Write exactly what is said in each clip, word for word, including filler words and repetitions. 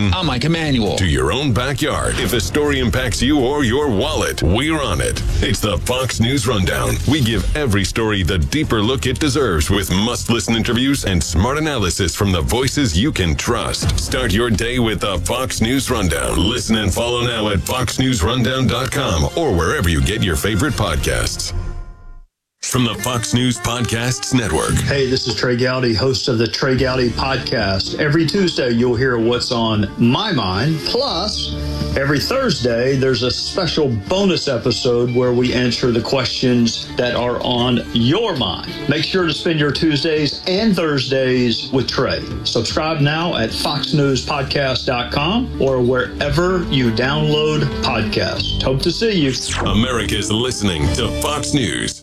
Martin. I'm Mike Emanuel. To your own backyard. If a story impacts you or your wallet, we're on it. It's the Fox News Rundown. We give every story the deeper look it deserves with must-listen interviews and smart analysis from the voices you can trust. Start your day with the Fox News Rundown. Listen and follow now at fox news rundown dot com or wherever you get your favorite podcasts. From the Fox News Podcasts Network. Hey, this is Trey Gowdy, host of the Trey Gowdy Podcast. Every Tuesday, you'll hear what's on my mind. Plus, every Thursday, there's a special bonus episode where we answer the questions that are on your mind. Make sure to spend your Tuesdays and Thursdays with Trey. Subscribe now at fox news podcast dot com or wherever you download podcasts. Hope to see you. America's listening to Fox News.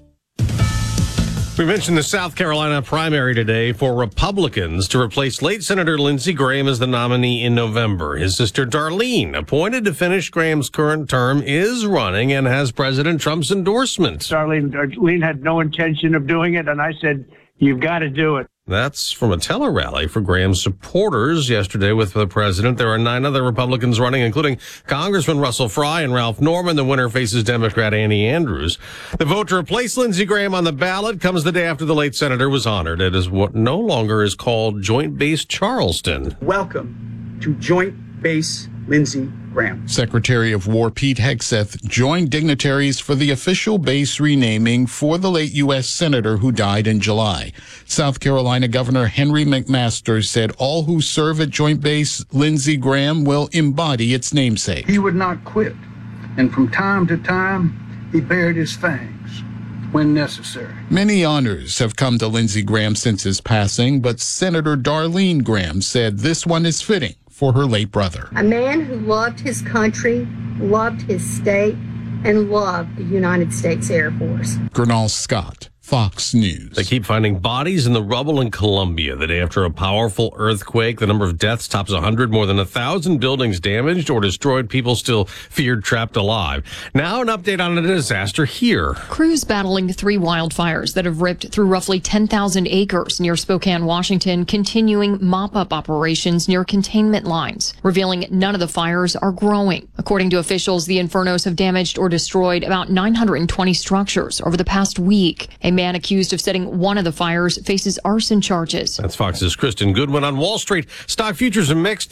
We mentioned the South Carolina primary today for Republicans to replace late Senator Lindsey Graham as the nominee in November. His sister Darlene, appointed to finish Graham's current term, is running and has President Trump's endorsement. Darlene, Darlene had no intention of doing it, and I said, you've got to do it. That's from a tele-rally for Graham's supporters yesterday with the president. There are nine other Republicans running, including Congressman Russell Fry and Ralph Norman. The winner faces Democrat Annie Andrews. The vote to replace Lindsey Graham on the ballot comes the day after the late senator was honored. It is what no longer is called Joint Base Charleston. Welcome to Joint Base Lindsey Graham. Secretary of War Pete Hegseth joined dignitaries for the official base renaming for the late U S senator who died in July. South Carolina Governor Henry McMaster said all who serve at Joint Base Lindsey Graham will embody its namesake. He would not quit, and from time to time, he bared his fangs when necessary. Many honors have come to Lindsey Graham since his passing, but Senator Darlene Graham said this one is fitting for her late brother. A man who loved his country, loved his state, and loved the United States Air Force. Gernal Scott, Fox News. They keep finding bodies in the rubble in Colombia the day after a powerful earthquake. The number of deaths tops one hundred, more than one thousand buildings damaged or destroyed, people still feared trapped alive. Now an update on a disaster here. Crews battling three wildfires that have ripped through roughly ten thousand acres near Spokane, Washington, continuing mop-up operations near containment lines, revealing none of the fires are growing. According to officials, the infernos have damaged or destroyed about nine hundred twenty structures over the past week. A man accused of setting one of the fires faces arson charges. That's Fox's Kristen Goodwin on Wall Street. Stock futures are mixed.